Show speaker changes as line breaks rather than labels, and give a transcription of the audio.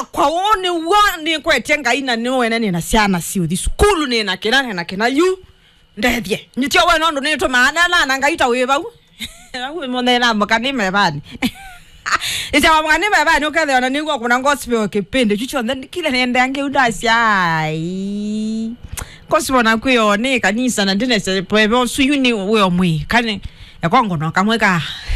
kwa one wani kwa tenga ina niwe na siana si uthi skulu ni na kena yu ndethie nitio we no ndo to maana na ngaita we bau we mone na makani mebani isa mangani mebani ukathe ona niguo kuna gospel kipindi chicho then kile nende ange udasi ai gospel na kuyo ni kanisa na ndine se pwe so yuni we omwe kane yakwango no kamweka